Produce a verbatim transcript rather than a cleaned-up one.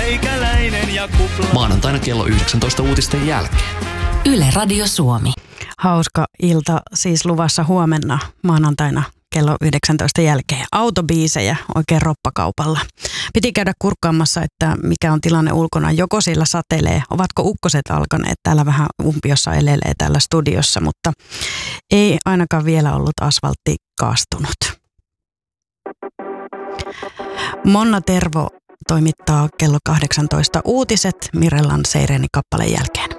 meikäläinen ja kupla. Maanantaina kello yhdeksäntoista uutisten jälkeen. Yle Radio Suomi. Hauska ilta siis luvassa huomenna maanantaina kello yhdeksäntoista jälkeen. Autobiisejä oikein roppakaupalla. Piti käydä kurkkaamassa, että mikä on tilanne ulkona. Joko siellä satelee, ovatko ukkoset alkaneet. Täällä vähän umpiossa elelee täällä studiossa, mutta ei ainakaan vielä ollut asfaltti kaastunut. Monna Tervo toimittaa kello kahdeksantoista uutiset Mirellan Seireni kappaleen jälkeen.